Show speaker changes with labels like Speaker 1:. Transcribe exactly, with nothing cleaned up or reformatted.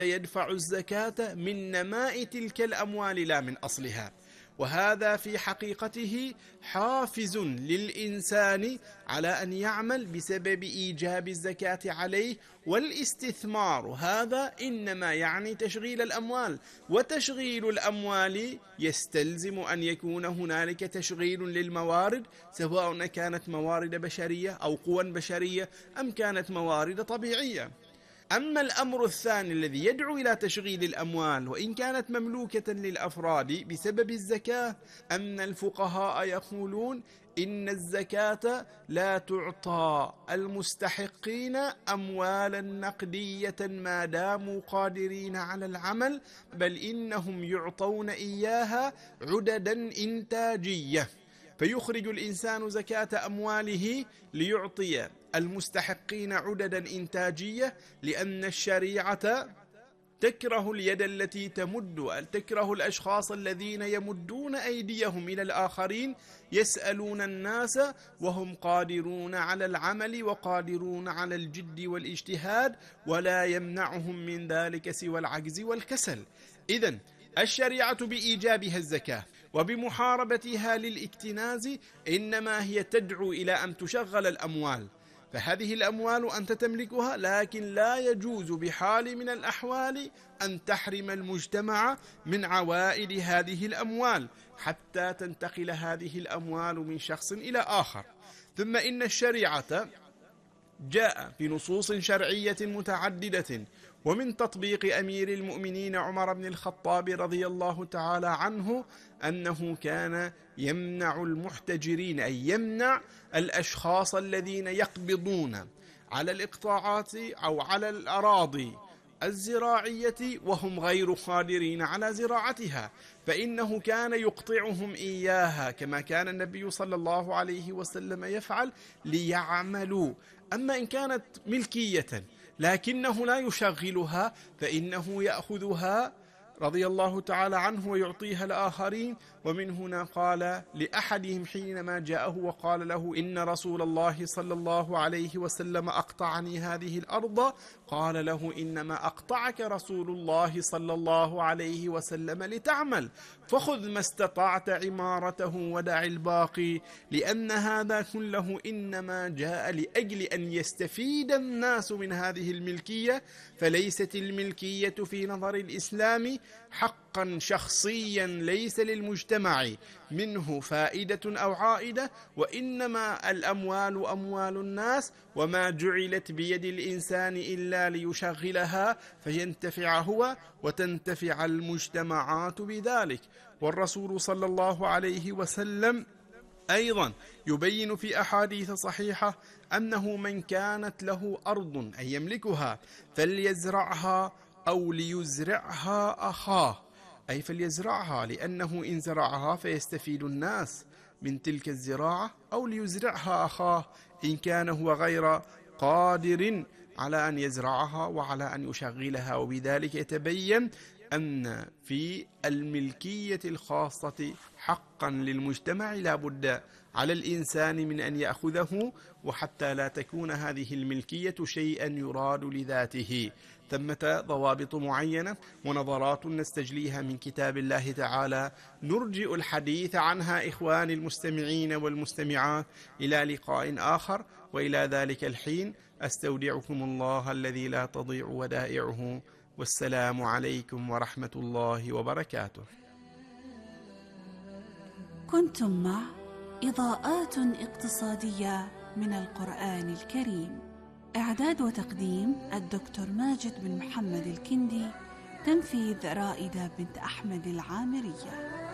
Speaker 1: يدفع الزكاة من نماء تلك الأموال لا من أصلها، وهذا في حقيقته حافز للإنسان على أن يعمل بسبب إيجاب الزكاة عليه. والاستثمار هذا إنما يعني تشغيل الأموال، وتشغيل الأموال يستلزم أن يكون هنالك تشغيل للموارد، سواء كانت موارد بشرية أو قوى بشرية أم كانت موارد طبيعية. أما الأمر الثاني الذي يدعو إلى تشغيل الأموال وإن كانت مملوكة للأفراد بسبب الزكاة، أن الفقهاء يقولون إن الزكاة لا تعطى المستحقين أموالا نقدية ما داموا قادرين على العمل، بل إنهم يعطون إياها عددا إنتاجية، فيخرج الإنسان زكاة أمواله ليعطي المستحقين عددا إنتاجية، لأن الشريعة تكره اليد التي تمد، تكره الأشخاص الذين يمدون أيديهم إلى الآخرين يسألون الناس وهم قادرون على العمل وقادرون على الجد والاجتهاد، ولا يمنعهم من ذلك سوى العجز والكسل. إذن الشريعة بإيجابها الزكاة وبمحاربتها للاكتناز إنما هي تدعو إلى أن تشغل الأموال، فهذه الأموال أنت تملكها، لكن لا يجوز بحال من الأحوال أن تحرم المجتمع من عوائد هذه الأموال حتى تنتقل هذه الأموال من شخص إلى آخر. ثم إن الشريعة جاء في نصوص شرعية متعددة، ومن تطبيق أمير المؤمنين عمر بن الخطاب رضي الله تعالى عنه أنه كان يمنع المحتجرين، أي يمنع الأشخاص الذين يقبضون على الإقطاعات أو على الأراضي الزراعية وهم غير قادرين على زراعتها، فإنه كان يقطعهم إياها كما كان النبي صلى الله عليه وسلم يفعل ليعملوا. أما إن كانت ملكية لكنه لا يشغلها فإنه يأخذها رضي الله تعالى عنه ويعطيها الآخرين. ومن هنا قال لأحدهم حينما جاءه وقال له إن رسول الله صلى الله عليه وسلم أقطعني هذه الأرض، قال له إنما أقطعك رسول الله صلى الله عليه وسلم لتعمل، فخذ ما استطعت عمارته ودع الباقي، لأن هذا كله إنما جاء لأجل أن يستفيد الناس من هذه الملكية، فليست الملكية في نظر الإسلام حقا شخصيا ليس للمجتمع منه فائدة أو عائدة، وإنما الأموال أموال الناس، وما جعلت بيد الإنسان إلا ليشغلها فينتفع هو وتنتفع المجتمعات بذلك. والرسول صلى الله عليه وسلم أيضا يبين في أحاديث صحيحة أنه من كانت له أرض أي يملكها فليزرعها أو ليزرعها أخاه، أي فليزرعها لأنه إن زرعها فيستفيد الناس من تلك الزراعة، أو ليزرعها أخاه إن كان هو غير قادر على أن يزرعها وعلى أن يشغلها. وبذلك يتبين أن في الملكية الخاصة حقا للمجتمع لا بد على الإنسان من أن يأخذه، وحتى لا تكون هذه الملكية شيئا يراد لذاته ثمة ضوابط معينة ونظرات نستجليها من كتاب الله تعالى نرجئ الحديث عنها إخواني المستمعين والمستمعات إلى لقاء آخر، وإلى ذلك الحين أستودعكم الله الذي لا تضيع ودائعه، والسلام عليكم ورحمة الله وبركاته.
Speaker 2: كنتم مع إضاءات اقتصادية من القرآن الكريم، إعداد وتقديم الدكتور ماجد بن محمد الكندي، تنفيذ رائدة بنت أحمد العامرية.